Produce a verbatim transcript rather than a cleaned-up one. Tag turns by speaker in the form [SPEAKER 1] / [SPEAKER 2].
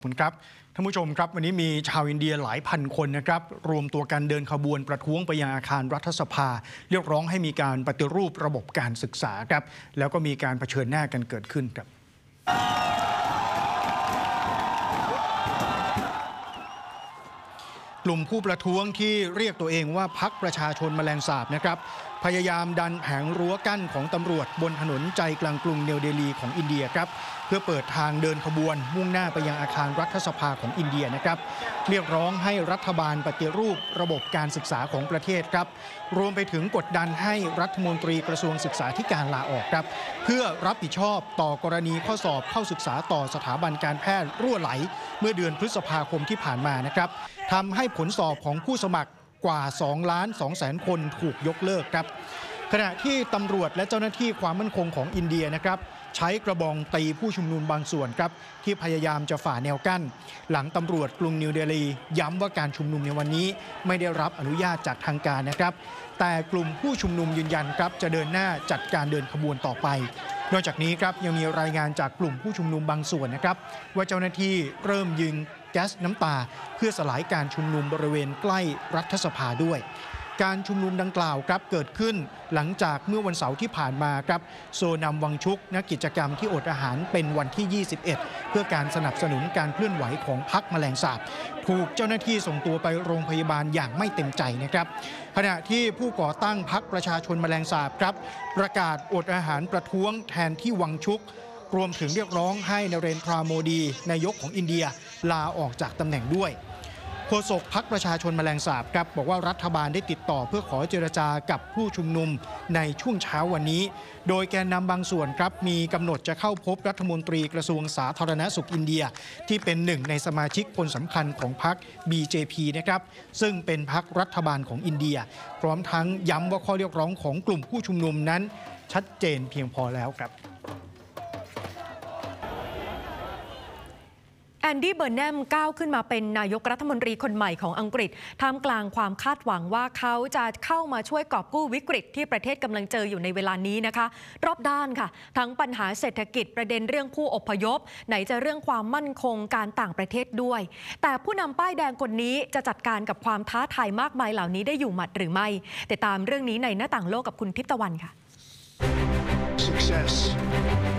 [SPEAKER 1] ขอบคุณครับท่านผู้ชมครับวันนี้มีชาวอินเดียหลายพันคนนะครับรวมตัวกันเดินขบวนประท้วงไปยังอาคารรัฐสภาเรียกร้องให้มีการปฏิรูประบบการศึกษาครับแล้วก็มีการเผชิญหน้ากันเกิดขึ้นครับกลุ่มผู้ประท้วงที่เรียกตัวเองว่าพรรคประชาชนแมลงสาบนะครับพยายามดันแผงรั้วกั้นของตำรวจบนถนนใจกลางกรุงนิวเดลีของอินเดียครับเพื่อเปิดทางเดินขบวนมุ่งหน้าไปยังอาคารรัฐสภาของอินเดียนะครับเรียกร้องให้รัฐบาลปฏิรูประบบการศึกษาของประเทศครับรวมไปถึงกดดันให้รัฐมนตรีกระทรวงศึกษาธิการลาออกครับเพื่อรับผิดชอบต่อกรณีข้อสอบเข้าศึกษาต่อสถาบันการแพทย์รั่วไหลเมื่อเดือนพฤษภาคมที่ผ่านมานะครับทำให้ผลสอบของผู้สมัครกว่าสองล้านสองแสนคนถูกยกเลิกครับขณะที่ตำรวจและเจ้าหน้าที่ความมั่นคงของอินเดียนะครับใช้กระบองตีผู้ชุมนุมบางส่วนครับที่พยายามจะฝ่าแนวกั้นหลังตำรวจกรุงนิวเดลีย้ำว่าการชุมนุมในวันนี้ไม่ได้รับอนุญาตจากทางการนะครับแต่กลุ่มผู้ชุมนุมยืนยันครับจะเดินหน้าจัดการเดินขบวนต่อไปนอกจากนี้ครับยังมีรายงานจากกลุ่มผู้ชุมนุมบางส่วนนะครับว่าเจ้าหน้าที่เริ่มยิงแก๊สน้ำตาเพื่อสลายการชุมนุมบริเวณใกล้รัฐสภาด้วยการชุมนุมดังกล่าวครับเกิดขึ้นหลังจากเมื่อวันเสาร์ที่ผ่านมาครับโซนัมวังชุกนักกิจกรรมที่อดอาหารเป็นวันที่ยี่สิบเอ็ดเพื่อการสนับสนุนการเคลื่อนไหวของพรรคแมลงสาบถูกเจ้าหน้าที่ส่งตัวไปโรงพยาบาลอย่างไม่เต็มใจนะครับขณะที่ผู้ก่อตั้งพรรคประชาชนแมลงสาบครับประกาศอดอาหารประท้วงแทนที่วังชุกรวมถึงเรียกร้องให้นเรนทราโมดีนายกของอินเดียลาออกจากตำแหน่งด้วยโฆษกพรรคประชาชนแมลงสาบครับบอกว่ารัฐบาลได้ติดต่อเพื่อขอเจรจากับผู้ชุมนุมในช่วงเช้าวันนี้โดยแกนนำบางส่วนครับมีกำหนดจะเข้าพบรัฐมนตรีกระทรวงสาธารณสุขอินเดียที่เป็นหนึ่งในสมาชิกคนสำคัญของพรรค บี เจ พี นะครับซึ่งเป็นพรรครัฐบาลของอินเดียพร้อมทั้งย้ำว่าข้อเรียกร้องของกลุ่มผู้ชุมนุมนั้นชัดเจนเพียงพอแล้วครับ
[SPEAKER 2] แอนดี้ เบอร์แนมก้าวขึ้นมาเป็นนายกรัฐมนตรีคนใหม่ของอังกฤษท่ามกลางความคาดหวังว่าเขาจะเข้ามาช่วยกอบกู้วิกฤตที่ประเทศกำลังเจออยู่ในเวลานี้นะคะรอบด้านค่ะทั้งปัญหาเศรษฐกิจประเด็นเรื่องผู้อพยพไหนจะเรื่องความมั่นคงการต่างประเทศด้วยแต่ผู้นำป้ายแดงคนนี้จะจัดการกับความท้าทายมากมายเหล่านี้ได้อยู่หมัดหรือไม่ติดตามเรื่องนี้ในหน้าต่างโลกกับคุณทิพย์ตะวันค่ะ